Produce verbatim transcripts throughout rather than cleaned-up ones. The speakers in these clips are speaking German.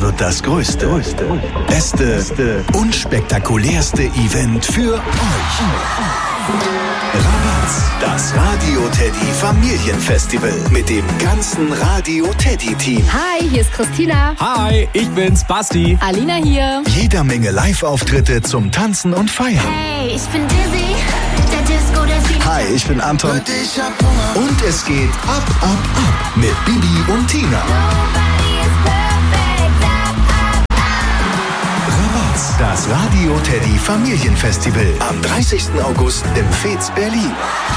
wird das größte, beste und spektakulärste Event für euch. Rabatz, das Radio Teddy Familienfestival mit dem ganzen Radio Teddy Team. Hi, hier ist Christina. Hi, ich bin's, Basti. Alina hier. Jeder Menge Live-Auftritte zum Tanzen und Feiern. Hey, ich bin Dizzy, der Disco, der Fieber. Hi, ich bin Anton. Und es geht ab, ab, ab mit Bibi und Tina. Rabatz, das Radio Teddy Familienfestival am dreißigsten August im Fez Berlin.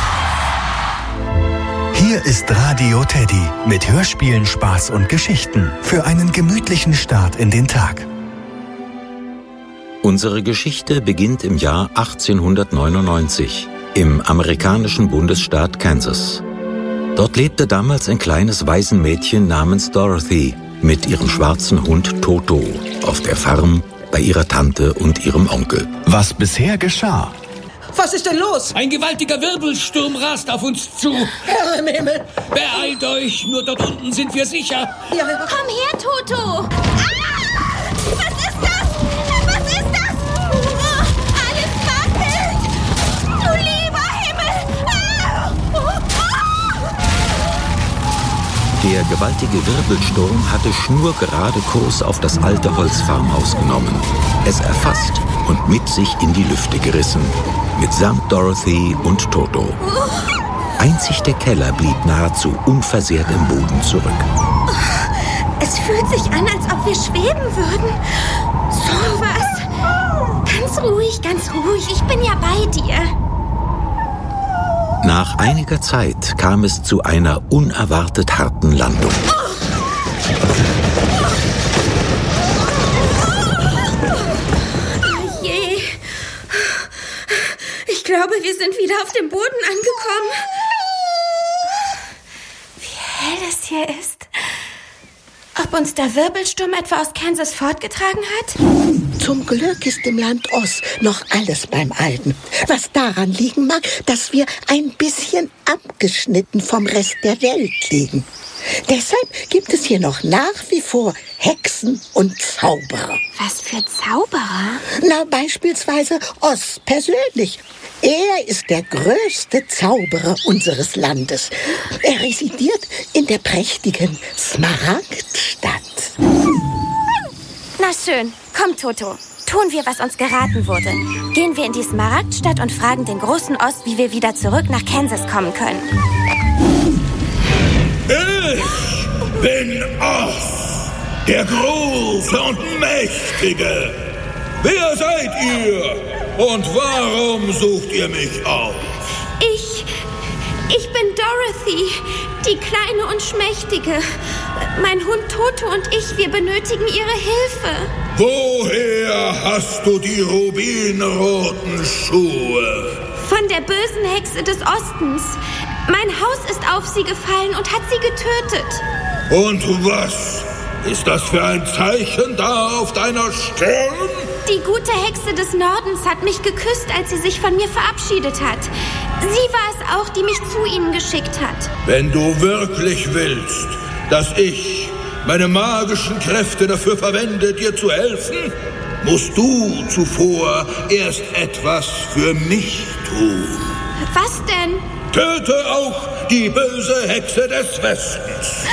Hier ist Radio Teddy mit Hörspielen, Spaß und Geschichten für einen gemütlichen Start in den Tag. Unsere Geschichte beginnt im Jahr achtzehnhundertneunundneunzig im amerikanischen Bundesstaat Kansas. Dort lebte damals ein kleines Waisenmädchen namens Dorothy mit ihrem schwarzen Hund Toto auf der Farm bei ihrer Tante und ihrem Onkel. Was bisher geschah. Was ist denn los? Ein gewaltiger Wirbelsturm rast auf uns zu. Herr im Himmel! Beeilt euch, nur dort unten sind wir sicher. Ja, Komm her, Toto! Ah! Was ist das? Was ist das? Oh, alles wackelt! Du lieber Himmel! Ah! Oh, oh! Der gewaltige Wirbelsturm hatte schnurgerade Kurs auf das alte Holzfarmhaus genommen, es erfasst und mit sich in die Lüfte gerissen, mitsamt Dorothy und Toto. Einzig der Keller blieb nahezu unversehrt im Boden zurück. Es fühlt sich an, als ob wir schweben würden. So was. Ganz ruhig, ganz ruhig. Ich bin ja bei dir. Nach einiger Zeit kam es zu einer unerwartet harten Landung. Oh je. Ich glaube, wir sind wieder auf dem Boden angekommen. Wie hell es hier ist. Ob uns der Wirbelsturm etwa aus Kansas fortgetragen hat? Zum Glück ist im Land Oz noch alles beim Alten. Was daran liegen mag, dass wir ein bisschen abgeschnitten vom Rest der Welt liegen. Deshalb gibt es hier noch nach wie vor Hexen und Zauberer. Was für Zauberer? Na, beispielsweise Oz persönlich. Er ist der größte Zauberer unseres Landes. Er residiert in der prächtigen Smaragdstadt. Na schön, komm Toto. Tun wir, was uns geraten wurde. Gehen wir in die Smaragdstadt und fragen den großen Oz, wie wir wieder zurück nach Kansas kommen können. Ich bin Oz, der Große und Mächtige. Wer seid ihr und warum sucht ihr mich auf? Ich, ich bin Dorothy, die Kleine und Schmächtige. Mein Hund Toto und ich, wir benötigen ihre Hilfe. Woher hast du die rubinroten Schuhe? Von der bösen Hexe des Ostens. Mein Haus ist auf sie gefallen und hat sie getötet. Und was ist das für ein Zeichen da auf deiner Stirn? Die gute Hexe des Nordens hat mich geküsst, als sie sich von mir verabschiedet hat. Sie war es auch, die mich zu ihnen geschickt hat. Wenn du wirklich willst, dass ich meine magischen Kräfte dafür verwende, dir zu helfen, musst du zuvor erst etwas für mich tun. Was denn? Töte auch die böse Hexe des Westens.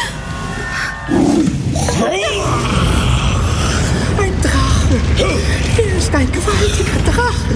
Ein Drache. Er ist ein gewaltiger Drache.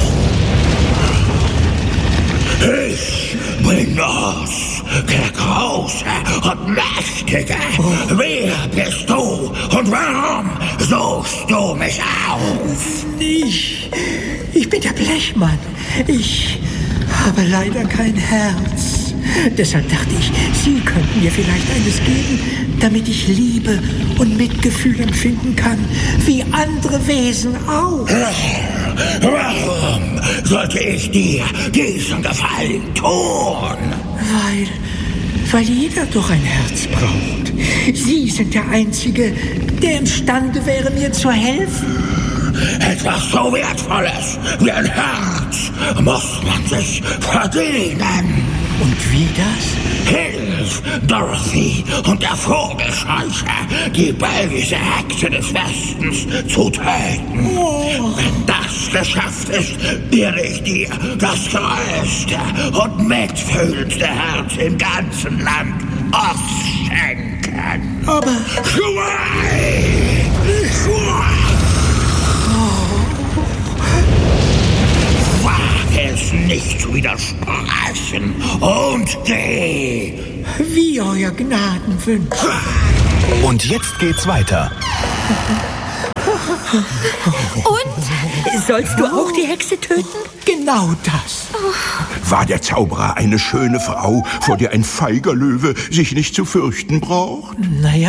Ich bin Oz, der Große und Mächtige. Wer bist du und warum suchst du mich auf? Ich, ich bin der Blechmann. Ich habe leider kein Herz. Deshalb dachte ich, Sie könnten mir vielleicht eines geben, damit ich Liebe und Mitgefühl empfinden kann, wie andere Wesen auch. Warum sollte ich dir diesen Gefallen tun? Weil, weil jeder doch ein Herz braucht. Sie sind der Einzige, der imstande wäre, mir zu helfen. Etwas so Wertvolles wie ein Herz muss man sich verdienen. Und wie das? Hilf, Dorothy und der Vogelscheuche, die böse Hexe des Westens zu töten. Oh. Wenn das geschafft ist, werde ich dir das größte und mitfühlendste Herz im ganzen Land Oz schenken. Aber... Schrei! Schrei! Wage es nicht zu widersprechen und geh! Wie euer Gnaden wünscht. Und jetzt geht's weiter. Und? Sollst du auch die Hexe töten? Genau das. War der Zauberer eine schöne Frau, vor der ein feiger Löwe sich nicht zu fürchten braucht? Naja.